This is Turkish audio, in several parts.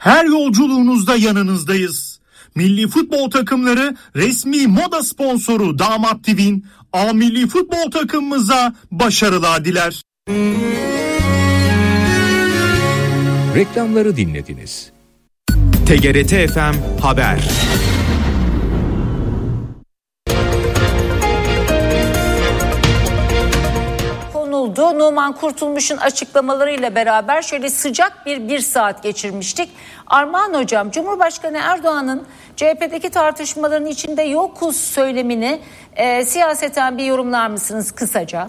Her yolculuğunuzda yanınızdayız. Milli futbol takımları resmi moda sponsoru Damat TV'nin A Milli Futbol takımımıza başarılar diler. Reklamları dinlediniz. TGRT FM Haber. Numan Kurtulmuş'un açıklamalarıyla beraber şöyle sıcak bir saat geçirmiştik. Armağan Hocam, Cumhurbaşkanı Erdoğan'ın CHP'deki tartışmaların içinde yokuz söylemini siyaseten bir yorumlar mısınız kısaca?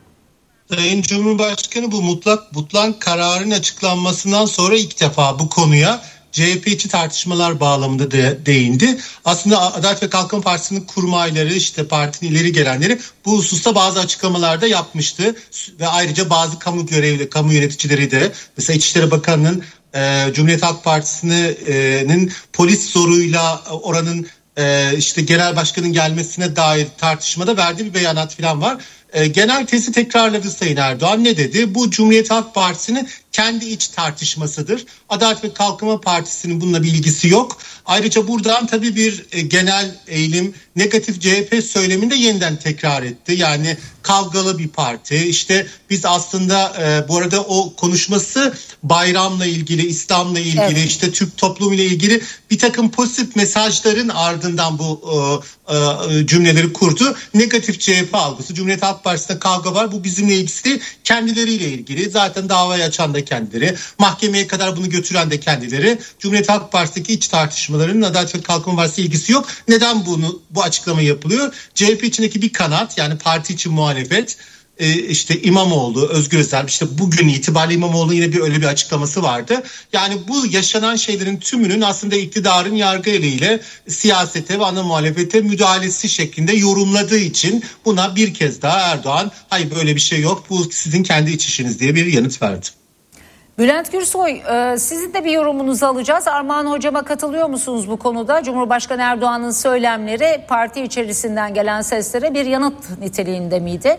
Sayın Cumhurbaşkanı bu mutlak kararın açıklanmasından sonra ilk defa bu konuya CHP içi tartışmalar bağlamında değindi. Aslında Adalet ve Kalkınma Partisi'nin kurmayları, işte partinin ileri gelenleri bu hususta bazı açıklamalar da yapmıştı. Ve ayrıca bazı kamu yöneticileri de, mesela İçişleri Bakanı'nın Cumhuriyet Halk Partisi'nin polis zoruyla oranın işte genel başkanın gelmesine dair tartışmada verdiği bir beyanat falan var. Genel tezi tekrarladı Sayın Erdoğan. Ne dedi? Bu Cumhuriyet Halk Partisi'nin kendi iç tartışmasıdır. Adalet ve Kalkınma Partisi'nin bununla bir ilgisi yok. Ayrıca buradan tabii bir genel eğilim, negatif CHP söylemini de yeniden tekrar etti. Yani kavgalı bir parti. İşte biz aslında bu arada o konuşması bayramla ilgili, İslam'la ilgili, evet, işte Türk toplumuyla ilgili bir takım pozitif mesajların ardından bu cümleleri kurdu. Negatif CHP algısı. Cumhuriyet Halk Partisi'nde kavga var. Bu bizimle ilgisi değil, kendileriyle ilgili. Zaten davayı açan da kendileri. Mahkemeye kadar bunu götüren de kendileri. Cumhuriyet Halk Partisi'ndeki iç tartışmaların Adalet ve Kalkınma Partisi ilgisi yok. Neden bu açıklama yapılıyor? CHP içindeki bir kanat, yani parti için muhalefet, işte İmamoğlu, Özgür Özel, işte bugün itibariyle İmamoğlu'nun yine öyle bir açıklaması vardı. Yani bu yaşanan şeylerin tümünün aslında iktidarın yargı eliyle siyasete ve ana muhalefete müdahalesi şeklinde yorumladığı için buna bir kez daha Erdoğan hayır böyle bir şey yok, bu sizin kendi iç işiniz diye bir yanıt verdi. Bülent Gürsoy, sizin de bir yorumunuzu alacağız. Armağan Hocam'a katılıyor musunuz bu konuda? Cumhurbaşkanı Erdoğan'ın söylemleri parti içerisinden gelen seslere bir yanıt niteliğinde miydi?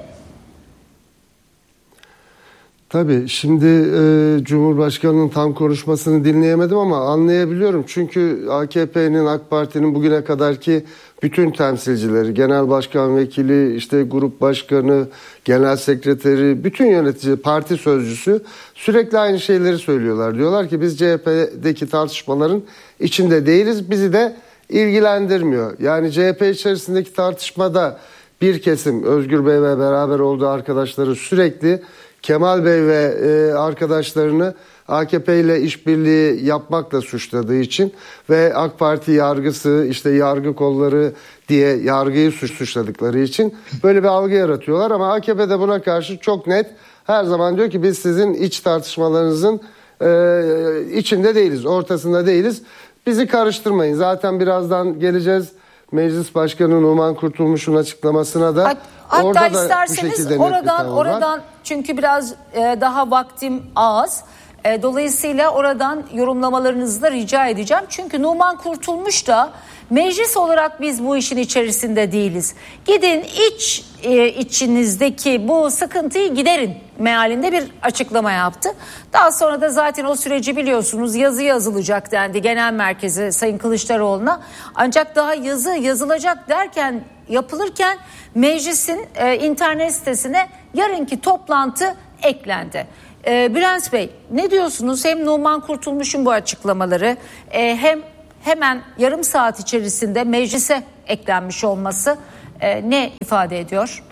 Tabii şimdi Cumhurbaşkanı'nın tam konuşmasını dinleyemedim ama anlayabiliyorum. Çünkü AKP'nin, AK Parti'nin bugüne kadarki bütün temsilcileri, genel başkan vekili, işte grup başkanı, genel sekreteri, bütün yönetici, parti sözcüsü sürekli aynı şeyleri söylüyorlar. Diyorlar ki biz CHP'deki tartışmaların içinde değiliz, bizi de ilgilendirmiyor. Yani CHP içerisindeki tartışmada bir kesim, Özgür Bey ve beraber olduğu arkadaşları sürekli Kemal Bey ve arkadaşlarını AKP ile işbirliği yapmakla suçladığı için ve AK Parti yargısı, işte yargı kolları diye yargıyı suçladıkları için böyle bir algı yaratıyorlar. Ama AKP de buna karşı çok net her zaman diyor ki biz sizin iç tartışmalarınızın içinde değiliz, ortasında değiliz. Bizi karıştırmayın. Zaten birazdan geleceğiz Meclis Başkanı Numan Kurtulmuş'un açıklamasına da. Hatta orada isterseniz oradan çünkü biraz daha vaktim az. Dolayısıyla oradan yorumlamalarınızı da rica edeceğim. Çünkü Numan Kurtulmuş da meclis olarak biz bu işin içerisinde değiliz. Gidin içinizdeki bu sıkıntıyı giderin mealinde bir açıklama yaptı. Daha sonra da zaten o süreci biliyorsunuz, yazı yazılacak dendi genel merkeze Sayın Kılıçdaroğlu'na. Ancak daha yazı yazılacak derken, yapılırken meclisin internet sitesine yarınki toplantı eklendi. Bülent Bey, ne diyorsunuz? Hem Numan Kurtulmuş'un bu açıklamaları hem hemen yarım saat içerisinde meclise eklenmiş olması ne ifade ediyor?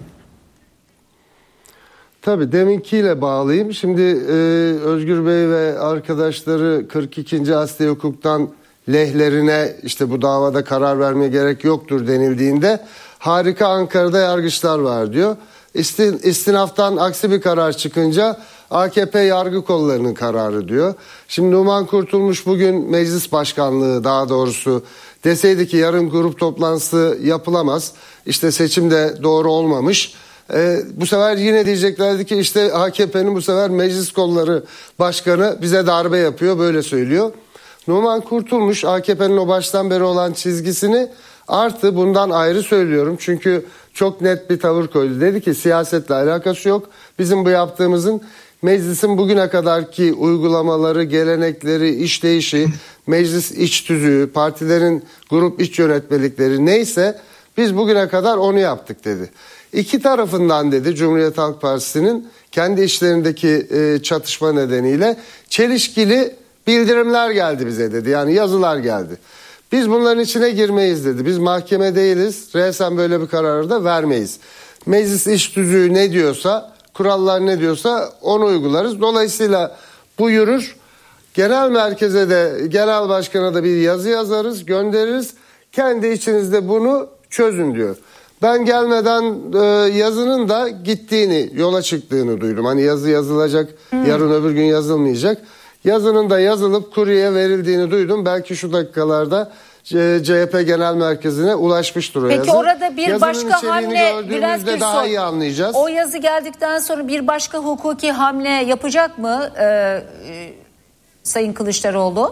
Tabii deminkiyle bağlayayım. Şimdi Özgür Bey ve arkadaşları 42. Asliye Hukuk'tan lehlerine işte bu davada karar vermeye gerek yoktur denildiğinde harika Ankara'da yargıçlar var diyor. İstinaftan aksi bir karar çıkınca AKP yargı kollarının kararı diyor. Şimdi Numan Kurtulmuş bugün meclis başkanlığı daha doğrusu deseydi ki yarın grup toplantısı yapılamaz. İşte seçim de doğru olmamış. Bu sefer yine diyeceklerdi ki işte AKP'nin bu sefer meclis kolları başkanı bize darbe yapıyor, böyle söylüyor. Numan Kurtulmuş AKP'nin o baştan beri olan çizgisini artı bundan ayrı söylüyorum. Çünkü çok net bir tavır koydu. Dedi ki siyasetle alakası yok. Bizim bu yaptığımızın meclisin bugüne kadarki uygulamaları, gelenekleri, işleyişi, meclis iç tüzüğü, partilerin grup iç yönetmelikleri neyse biz bugüne kadar onu yaptık dedi. İki tarafından dedi Cumhuriyet Halk Partisi'nin kendi işlerindeki çatışma nedeniyle çelişkili bildirimler geldi bize dedi. Yani yazılar geldi. Biz bunların içine girmeyiz dedi. Biz mahkeme değiliz. Resen böyle bir kararı da vermeyiz. Meclis iç tüzüğü ne diyorsa, kurallar ne diyorsa onu uygularız. Dolayısıyla bu yürür. Genel merkeze de, genel başkana da bir yazı yazarız, göndeririz. Kendi içinizde bunu çözün diyor. Ben gelmeden yazının da gittiğini, yola çıktığını duydum. Hani yazı yazılacak, yarın öbür gün yazılmayacak. Yazının da yazılıp kuryeye verildiğini duydum. Belki şu dakikalarda CHP Genel Merkezi'ne ulaşmıştır o yazı. Peki orada bir yazının başka hamle, Bülent Gürsoy, daha iyi anlayacağız. O yazı geldikten sonra bir başka hukuki hamle yapacak mı Sayın Kılıçdaroğlu?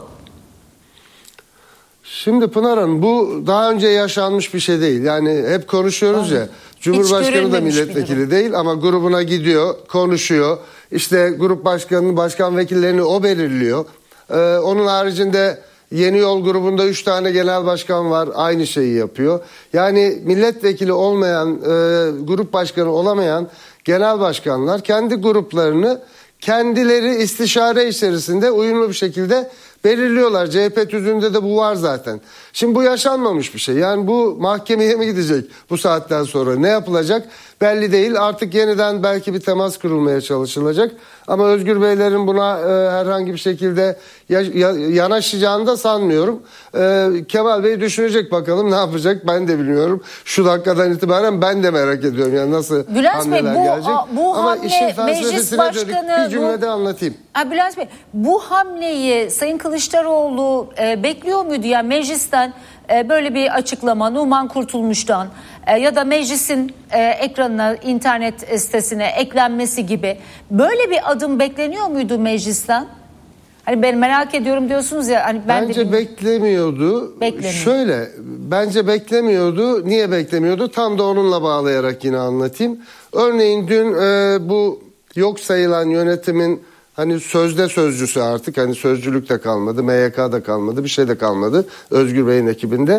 Şimdi Pınar Hanım, bu daha önce yaşanmış bir şey değil. Yani hep konuşuyoruz ya. Cumhurbaşkanı da milletvekili değil ama grubuna gidiyor, konuşuyor. İşte grup başkanının başkan vekillerini o belirliyor. Onun haricinde Yeni Yol grubunda 3 tane genel başkan var, aynı şeyi yapıyor. Yani milletvekili olmayan, grup başkanı olamayan genel başkanlar kendi gruplarını kendileri istişare içerisinde uyumlu bir şekilde belirliyorlar. CHP tüzüğünde de bu var zaten. Şimdi bu yaşanmamış bir şey. Yani bu mahkemeye mi gidecek bu saatten sonra? Ne yapılacak belli değil. Artık yeniden belki bir temas kurulmaya çalışılacak. Ama Özgür Beylerin buna herhangi bir şekilde yanaşacağını da sanmıyorum. Kemal Bey düşünecek, bakalım ne yapacak ben de bilmiyorum. Şu dakikadan itibaren ben de merak ediyorum. Yani nasıl Bülent hamleler Bey, gelecek. bu ama hamle işin meclis felsefesine başkanı bir cümlede anlatayım. Bülent Bey, bu hamleyi Sayın Kılıçdaroğlu bekliyor muydu? Yani meclisten böyle bir açıklama Numan Kurtulmuş'tan ya da meclisin ekranına, internet sitesine eklenmesi gibi böyle bir adım bekleniyor muydu meclisten? Hani ben merak ediyorum diyorsunuz ya. Hani bence beklemiyordu. Şöyle, bence beklemiyordu. Niye beklemiyordu? Tam da onunla bağlayarak yine anlatayım. Örneğin dün bu yok sayılan yönetimin hani sözde sözcüsü, artık hani sözcülük de kalmadı, MYK'da kalmadı, bir şey de kalmadı Özgür Bey'in ekibinde.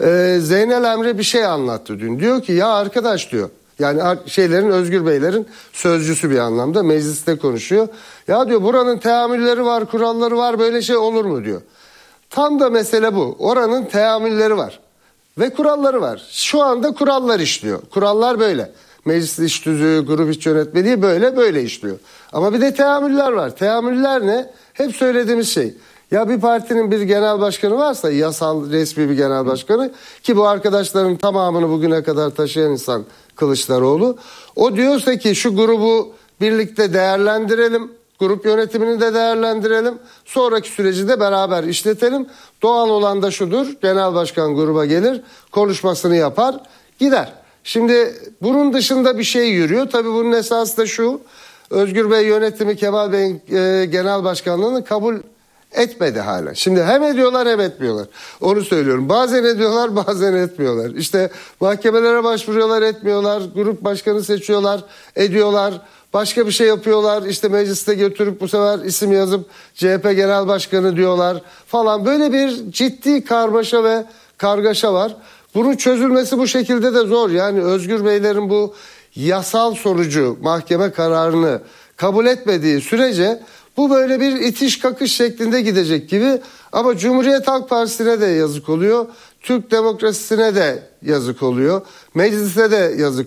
Zeynel Emre bir şey anlattı dün. Diyor ki ya arkadaş diyor. Yani Özgür Beylerin sözcüsü bir anlamda mecliste konuşuyor. Ya diyor buranın teamülleri var, kuralları var, böyle şey olur mu diyor. Tam da mesele bu. Oranın teamülleri var ve kuralları var. Şu anda kurallar işliyor. Kurallar böyle. Meclis iç tüzüğü, grup iç yönetmeliği böyle işliyor. Ama bir de teamüller var. Teamüller ne? Hep söylediğimiz şey. Ya bir partinin bir genel başkanı varsa, yasal resmi bir genel başkanı, ki bu arkadaşların tamamını bugüne kadar taşıyan insan Kılıçdaroğlu. O diyorsa ki şu grubu birlikte değerlendirelim, grup yönetimini de değerlendirelim, sonraki süreci de beraber işletelim. Doğal olan da şudur: genel başkan gruba gelir, konuşmasını yapar, gider. Şimdi bunun dışında bir şey yürüyor. Tabii bunun esası da şu: Özgür Bey yönetimi Kemal Bey'in genel başkanlığını kabul etmedi hala. Şimdi hem ediyorlar hem etmiyorlar. Onu söylüyorum. Bazen ediyorlar, bazen etmiyorlar. İşte mahkemelere başvuruyorlar, etmiyorlar. Grup başkanı seçiyorlar, ediyorlar. Başka bir şey yapıyorlar. İşte mecliste götürüp bu sefer isim yazıp CHP genel başkanı diyorlar falan. Böyle bir ciddi karmaşa ve kargaşa var. Bunun çözülmesi bu şekilde de zor. Yani Özgür Beylerin bu yasal sonucu, mahkeme kararını kabul etmediği sürece bu böyle bir itiş kakış şeklinde gidecek gibi. Ama Cumhuriyet Halk Partisi'ne de yazık oluyor. Türk demokrasisine de yazık oluyor. Meclise de yazık